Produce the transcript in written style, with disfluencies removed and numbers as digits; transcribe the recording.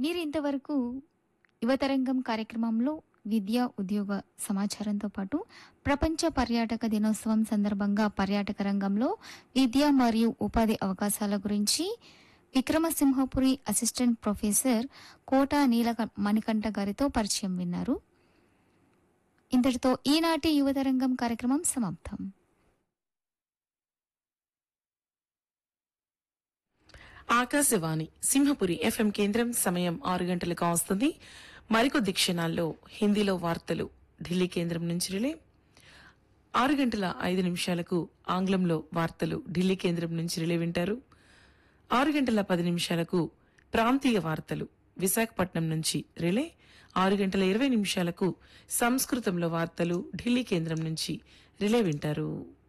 మీరు ఇంతవరకు యువతరంగం కార్యక్రమంలో విద్య, ఉద్యోగ సమాచారంతో పాటు ప్రపంచ పర్యాటక దినోత్సవం సందర్భంగా పర్యాటక రంగంలో విద్య మరియు ఉపాధి అవకాశాల గురించి విక్రమసింహపురి అసిస్టెంట్ ప్రొఫెసర్ కోట మణికంఠ గారితో పరిచయం విన్నారు. ఇంతటితో ఈనాటి యువతరంగం కార్యక్రమం సమాప్తం. ఆకాశవాణి సింహపురి ఎఫ్ఎం కేంద్రం సమయం 6 గంటలకు వస్తుంది. మరికొద్ది క్షణాల్లో హిందీలో వార్తలు ఢిల్లీ కేంద్రం నుంచి రిలే. 6 గంటల 5 నిమిషాలకు ఆంగ్లంలో వార్తలు ఢిల్లీ కేంద్రం నుంచి రిలే వింటారు. 6 గంటల 10 నిమిషాలకు ప్రాంతీయ వార్తలు విశాఖపట్నం నుంచి రిలే. 6 గంటల 20 నిమిషాలకు సంస్కృతంలో వార్తలు ఢిల్లీ కేంద్రం నుంచి రిలే వింటారు.